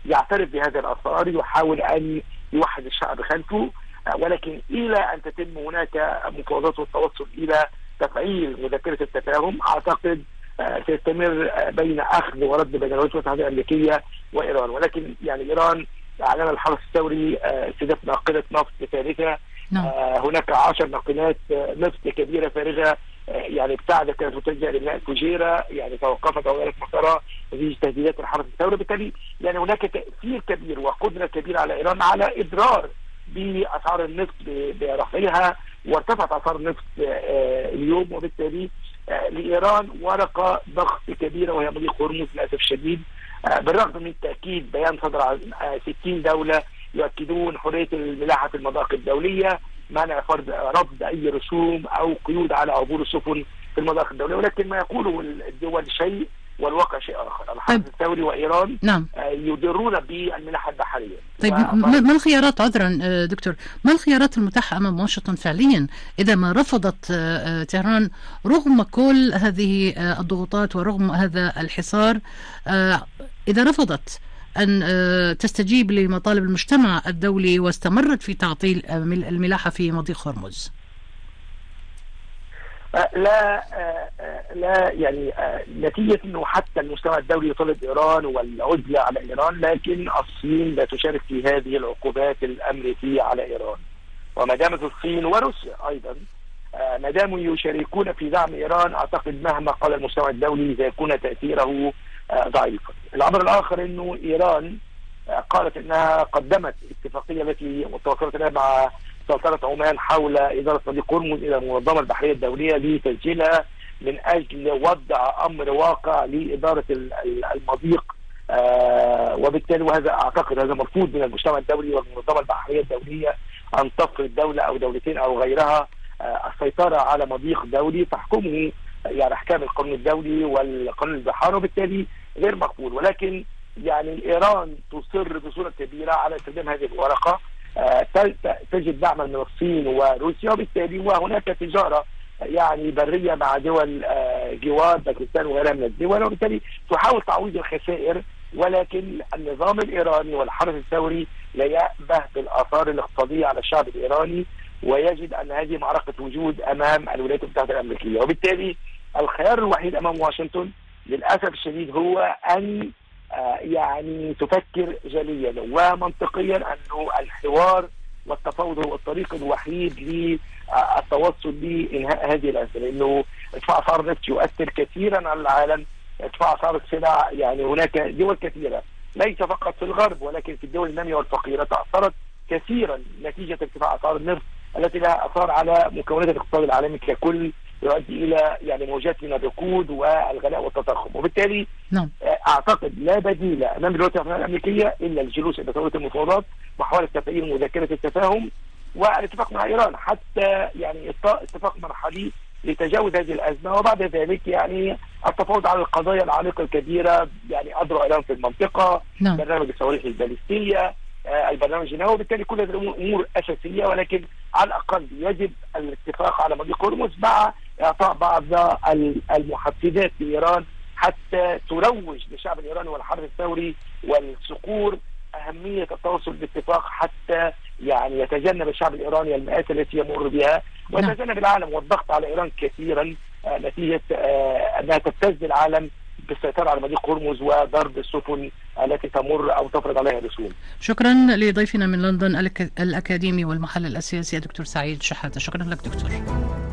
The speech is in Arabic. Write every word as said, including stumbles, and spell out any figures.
يعترف بهذه الآثار، يحاول أن يوحد الشعب خلفه، ولكن إلى أن تتم هناك مفاوضات والتوصل إلى تفعيل مذكرة التفاهم أعتقد سيستمر بين أخذ ورد بين الولايات المتحدة الأمريكية وإيران. ولكن يعني إيران أعلن الحرس الثوري استهداف ناقلة نفط فارغة. نعم. هناك عشر ناقلات نفط كبيرة فارغة يعني ابتعدت كانت متجهة لميناء فوجيرة، يعني توقفت أو غيرت مسارها نتيجة تهديدات الحرس الثوري. بالتالي يعني هناك تأثير كبير وقدرة كبيرة على إيران على إضرار بأسعار النفط برفعها، وارتفعت أسعار النفط اليوم، وبالتالي لإيران ورقة ضغط كبيرة وهي مضيق هرمز للأسف الشديد. بالرغم من تأكيد بيان صدر عن ستين دولة يؤكدون حرية الملاحة في المضاق الدولية، منع فرض رفض أي رسوم أو قيود على عبور السفن في المضاق الدولية، ولكن ما يقوله الدول شيء والواقع شيء آخر. الحرس طيب. الثوري وإيران نعم. يضرون بالملاحة البحرية. طيب ما الخيارات، عذرا دكتور، ما الخيارات المتاحة أمام واشنطن فعليا إذا ما رفضت طهران رغم كل هذه الضغوطات ورغم هذا الحصار، إذا رفضت أن تستجيب لمطالب المجتمع الدولي واستمرت في تعطيل الملاحة في مضيق هرمز؟ لا لا يعني نتيجة أنه حتى المجتمع الدولي يطالب إيران والعزلة على إيران، لكن الصين لا تشارك في هذه العقوبات الأمريكية على إيران. وما دامت الصين وروسيا أيضا ما داموا يشاركون في دعم إيران، أعتقد مهما قال المجتمع الدولي سيكون تأثيره ضعيفا. الأمر الآخر أنه إيران قالت أنها قدمت اتفاقية التي توصلت إليها مع سلطنة عمان حول إدارة مضيق هرمز إلى المنظمة البحرية الدولية لتسجيلها من أجل وضع أمر واقع لإدارة المضيق، آه وبالتالي وهذا أعتقد هذا مرفوض من المجتمع الدولي والمنظمة البحرية الدولية أن تفرض دولة أو دولتين أو غيرها آه السيطرة على مضيق دولي تحكمه يعني أحكام القانون الدولي والقانون البحار، وبالتالي غير مقبول. ولكن يعني إيران تصر بصورة كبيرة على استخدام هذه الورقة، تجد دعما من الصين وروسيا، وبالتالي وهناك تجارة يعني برية مع دول جوار باكستان وغيرها من الدول، وبالتالي تحاول تعويض الخسائر. ولكن النظام الإيراني والحرس الثوري لا يأبه بالآثار الاقتصادية على الشعب الإيراني، ويجد أن هذه معركة وجود أمام الولايات المتحدة الأمريكية. وبالتالي الخيار الوحيد أمام واشنطن للأسف الشديد هو أن يعني تفكر جليا ومنطقيا أنه الحوار والتفاوض هو الطريق الوحيد للتوصل لإنهاء هذه الأزمة، لأنه ارتفاع أسعار النفط يؤثر كثيرا على العالم، ارتفاع أسعار السلع يعني هناك دول كثيرة ليس فقط في الغرب ولكن في الدول النامية والفقيرة تأثرت كثيرا نتيجة ارتفاع أسعار النفط التي لها أثار على مكونات الاقتصاد العالمي ككل، يؤدي الى يعني موجات من الركود والغلاء والتضخم. وبالتالي نعم. اعتقد لا بديل امام الولايات المتحده الامريكيه الا الجلوس الى طاوله المفاوضات محاوله تفعيل مذكره التفاهم والاتفاق مع ايران حتى يعني اتفاق مرحلي لتجاوز هذه الازمه، وبعد ذلك يعني التفاوض على القضايا العالقه الكبيره يعني اضرار ايران في المنطقه، نعم. برنامج الصواريخ الباليستيه، البرنامج النووي، وبالتالي كل هذه الامور امور اساسيه، ولكن على الاقل يجب الاتفاق على مضيق هرمز مع اعطاء بعض المحفزات لايران حتى تروج للشعب الايراني والحرس الثوري والصقور اهميه التوصل باتفاق حتى يعني يتجنب الشعب الايراني المآسي التي يمر بها، ويتجنب العالم والضغط على ايران كثيرا نتيجه انها تبتز العالم بالسيطرة على مضيق هرمز وضرب السفن التي تمر أو تفرض عليها رسوم. شكرا لضيفنا من لندن الأكاديمي والمحلل السياسي دكتور سعيد شحاتة. شكرا لك دكتور.